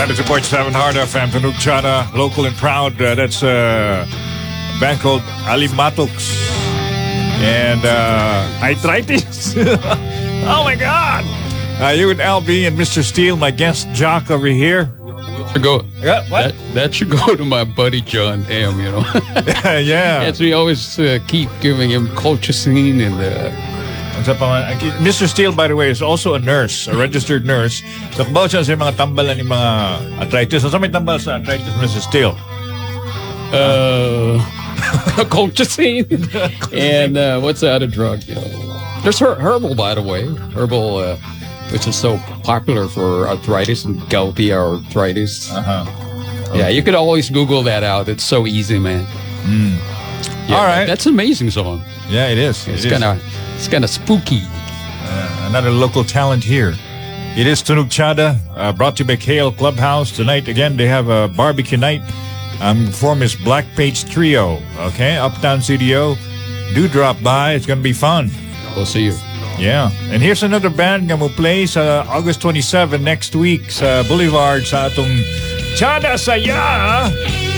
90.7 Hard FM, Tunug Chana, local and proud. That's a band called Alimatox. And arthritis. Oh my God. You and LB and Mr. Steele, my guest Jock over here. Go. What? That should go to my buddy John M. You know. Yeah. As we always keep giving him colchicine and. Mr. Steele, by the way, is also a nurse, a registered nurse. So kung siya sa mga tambalan ng mga arthritis. So may tambal sa arthritis, Mr. Steele? Colchicine. And what's the other drug? You know? There's herbal, by the way. Herbal, which is so popular for arthritis and gouty arthritis. Uh-huh. Yeah, you could always Google that out. It's so easy, man. Yeah, all right. That's an amazing song. Yeah, it is. It's kind of spooky. Another local talent here. It is Tunug Chada, brought to you by KL Clubhouse. Tonight, again, they have a barbecue night. Form is Black Page Trio. Okay, Uptown CDO. Do drop by. It's going to be fun. We'll see you. Yeah. And here's another band nga mo play sa August 27 next week sa Boulevard sa atong Chada Saya.